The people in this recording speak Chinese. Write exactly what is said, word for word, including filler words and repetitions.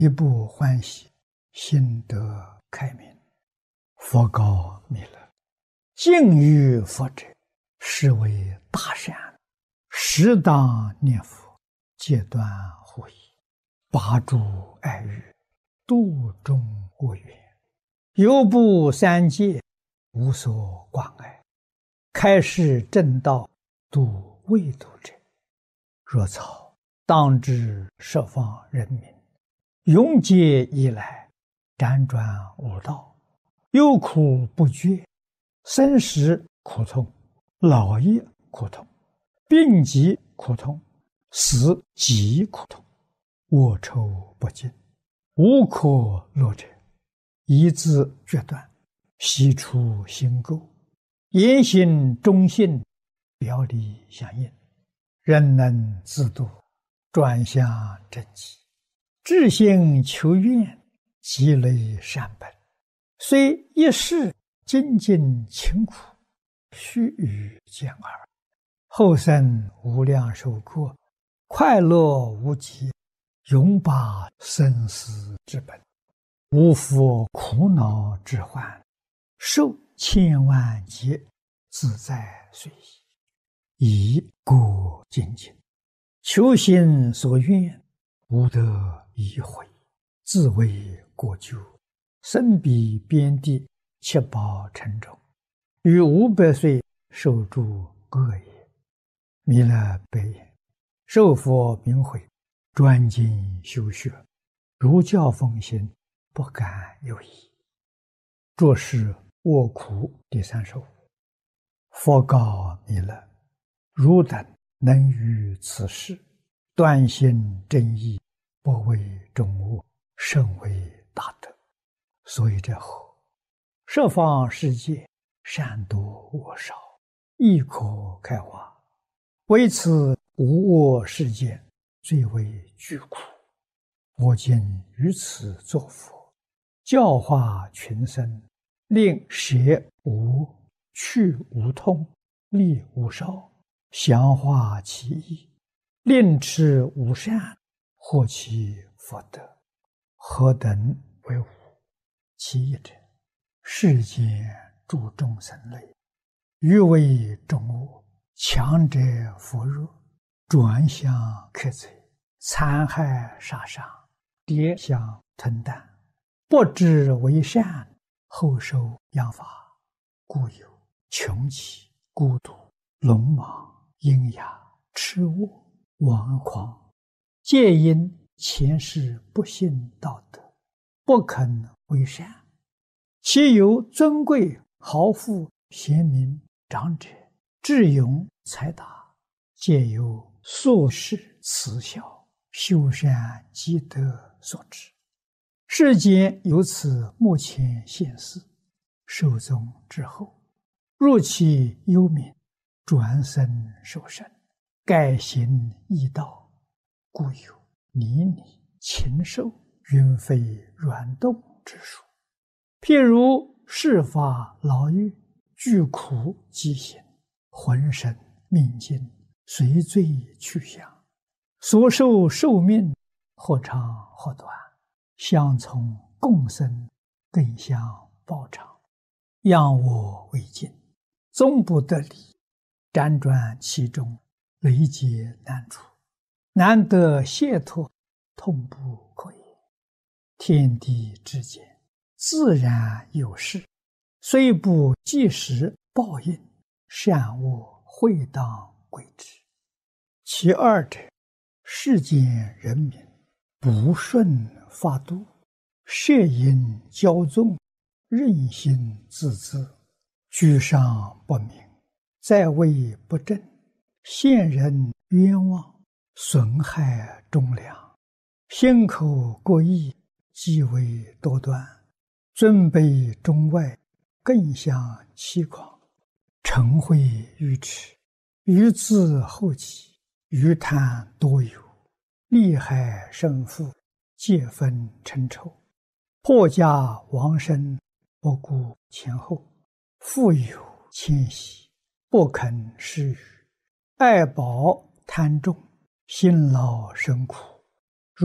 一不欢喜，心得开明。佛告弥勒：敬于佛者，是为大善，适当念佛，戒断护疑，拔诸爱欲，度众恶缘，犹布三界，无所挂碍，开示正道，度未度者。若草当知十方人民，永劫以来，辗转无道，忧苦不绝，生死苦痛，老业苦痛，病疾苦痛，死极苦痛，卧愁不尽，无可乐者，一字决断，悉出心垢，言行忠信，表里相应，人能自度，转向正极，至心求愿，积累善本，虽一世精进勤苦，须臾见耳，后生无量寿过，快乐无极，永拔生死之本，无复苦恼之患，受千万劫，自在随意，以过精进，求心所愿，无得已悔，自为过咎，身彼边地，七宝沉重，于五百岁受诸恶业。弥勒白言：受佛明慧，专精修学，如教奉行，不敢有疑。作是卧苦第三首。佛告弥勒：汝等能于此事，断心正义，不为众恶，甚为大德。所以者何？十方世界，善多恶少，亦可开化，唯此无我世界，最为巨苦。我今于此作佛，教化群生，令舍无、去无痛，利无少，详化其意，令持无善，获其福德。何等为无？其一者，世间诸众生类，欲为众恶，强者扶弱，转向克贼，残害杀伤，跌相吞啖，不知为善，后受殃罚，故有穷奇、孤独、鲁莽、阴哑、痴恶、顽狂，皆因前世不信道德，不肯为善。其有尊贵、豪富、贤明、长者、智勇、才达，皆由宿世慈孝、修善积德所致。世间由此目前现世，寿终之后，入其幽冥，转生受生，改行异道，故有泥泞、禽兽、云飞软动之术。譬如世法牢狱，具苦饥行，浑身命尽，随罪去向，所受寿命或长或短，相从共生，更相报偿，仰我为镜，终不得离，辗转其中，累劫难除，难得解脱，痛不可言。天地之间，自然有事，虽不即时报应，善恶会当归之。其二者，世间人民不顺法度，摄引骄纵，任性自恣，居上不明，在位不正，陷人冤枉，损害忠良，心口过意，极为多端，尊卑中外，更相欺诳，嗔恚愚痴，愚自后己，愚贪多有，利害生父，皆分嗔仇，破家亡身，不顾前后，富有谦息，不肯施予，爱宝贪重，辛劳生苦，